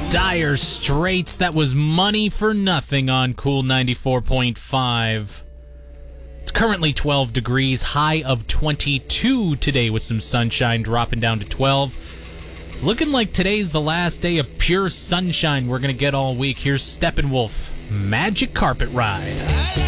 Dire Straits, that was Money for Nothing on Cool 94.5. It's currently 12 degrees, high of 22 today with some sunshine dropping down to 12. It's looking like today's the last day of pure sunshine we're going to get all week. Here's Steppenwolf, Magic Carpet Ride.